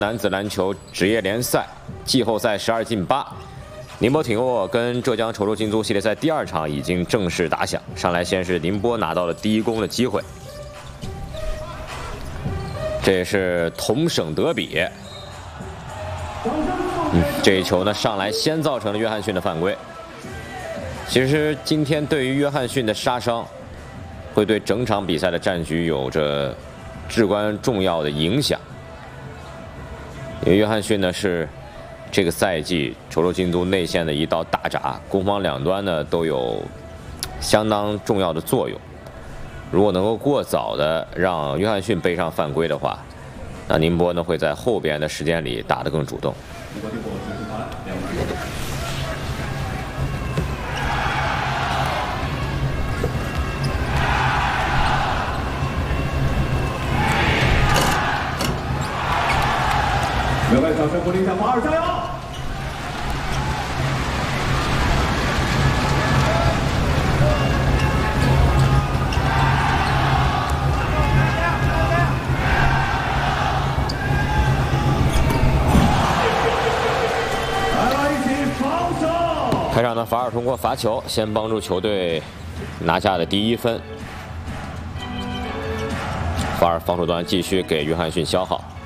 男子篮球职业联赛季后赛12进8，宁波挺沃跟浙江稠州金都系列赛第2场已经正式打响。上来先是宁波拿到了第1攻的机会，这也是同省德比。这一球呢上来先造成了约翰逊的犯规。其实今天对于约翰逊的杀伤，会对整场比赛的战局有着至关重要的影响。 因为约翰逊呢是这个赛季稠州金都内线的一道大闸，攻防两端呢都有相当重要的作用。如果能够过早的让约翰逊背上犯规的话，那宁波呢会在后边的时间里打得更主动。 各位掌声鼓励一下马尔，加油！来了，一起防守！ 开场呢，法尔通过罚球先帮助球队拿下了第1分。法尔防守端继续给约翰逊消耗。